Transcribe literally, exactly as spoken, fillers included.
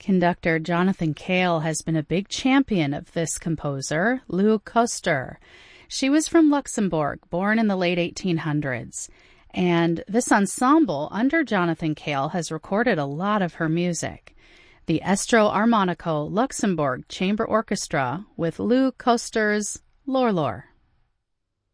Conductor Jonathan Cale has been a big champion of this composer, Lou Koster. She was from Luxembourg, born in the late eighteen hundreds. And this ensemble under Jonathan Cale has recorded a lot of her music. The Estro Armonico Luxembourg Chamber Orchestra with Lou Koster's Lor Lor.